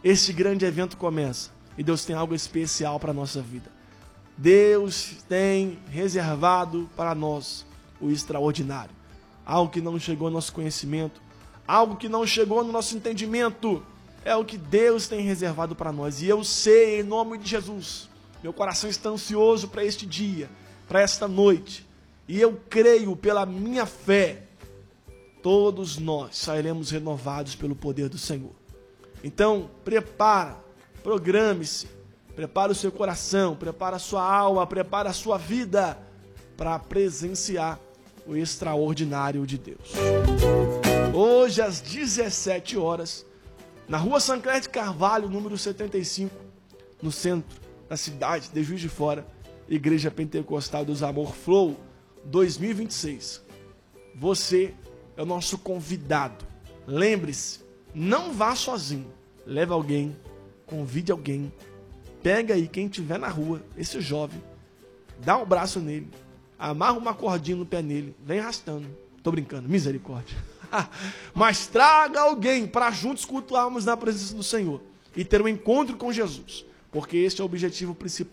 este grande evento começa e Deus tem algo especial para a nossa vida. Deus tem reservado para nós o extraordinário. Algo que não chegou ao nosso conhecimento, algo que não chegou no nosso entendimento, é o que Deus tem reservado para nós. E eu sei, em nome de Jesus, meu coração está ansioso para este dia, para esta noite. E eu creio, pela minha fé, todos nós sairemos renovados pelo poder do Senhor. Então, programe-se, prepare o seu coração, prepare a sua alma, prepare a sua vida para presenciar o extraordinário de Deus. Hoje, às 17 horas, na rua Sancler de Carvalho, número 75, no centro da cidade de Juiz de Fora, Igreja Pentecostal dos Amor Flow 2026. Você é o nosso convidado. Lembre-se, não vá sozinho. Leve alguém, convide alguém. Pega aí quem estiver na rua, esse jovem, dá um braço nele, amarra uma cordinha no pé nele, vem arrastando. Tô brincando, misericórdia. Mas traga alguém para juntos cultuarmos na presença do Senhor e ter um encontro com Jesus. Porque este é o objetivo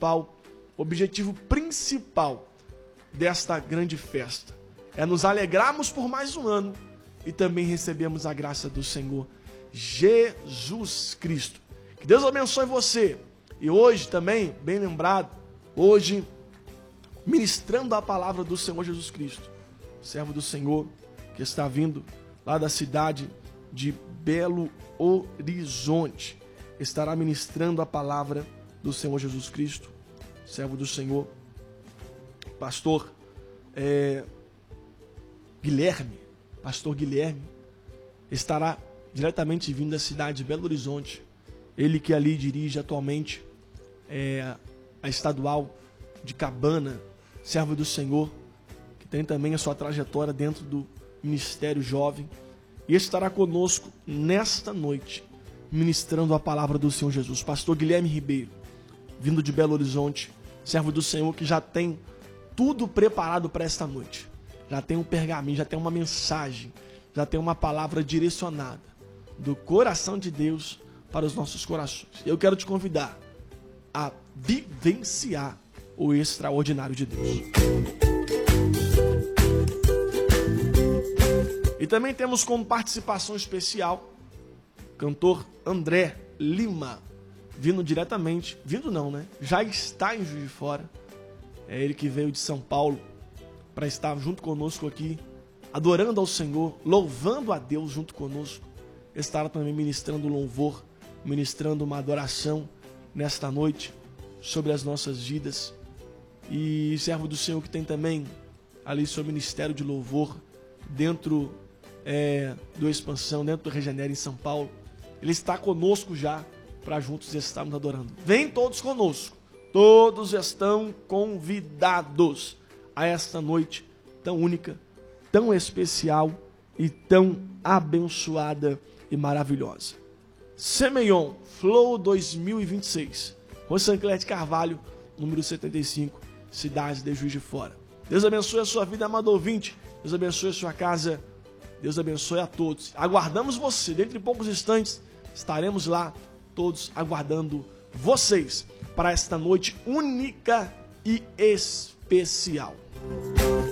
principal desta grande festa. É nos alegrarmos por mais um ano e também recebemos a graça do Senhor Jesus Cristo. Que Deus abençoe você. E hoje também, bem lembrado, hoje, ministrando a palavra do Senhor Jesus Cristo, servo do Senhor que está vindo lá da cidade de Belo Horizonte, estará ministrando a palavra do Senhor Jesus Cristo, servo do Senhor, pastor Guilherme, estará diretamente vindo da cidade de Belo Horizonte, ele que ali dirige atualmente a estadual de Cabana, servo do Senhor, que tem também a sua trajetória dentro do Ministério Jovem, e estará conosco nesta noite, ministrando a palavra do Senhor Jesus. Pastor Guilherme Ribeiro, vindo de Belo Horizonte, servo do Senhor, que já tem tudo preparado para esta noite. Já tem um pergaminho, já tem uma mensagem, já tem uma palavra direcionada do coração de Deus para os nossos corações. Eu quero te convidar a vivenciar o extraordinário de Deus. E também temos como participação especial cantor André Lima, já está em Juiz de Fora. É ele que veio de São Paulo para estar junto conosco aqui, adorando ao Senhor, louvando a Deus junto conosco. Estará também ministrando louvor, ministrando uma adoração nesta noite sobre as nossas vidas. E servo do Senhor que tem também ali seu ministério de louvor dentro do Expansão, dentro do Regenera em São Paulo. Ele está conosco já para juntos estarmos adorando. Vem todos conosco. Todos estão convidados a esta noite tão única, tão especial e tão abençoada e maravilhosa. Semeion Flow 2026, Rua Sancler de Carvalho, número 75, cidade de Juiz de Fora. Deus abençoe a sua vida, amado ouvinte. Deus abençoe a sua casa. Deus abençoe a todos. Aguardamos você. Dentro de poucos instantes estaremos lá, todos aguardando vocês para esta noite única e especial.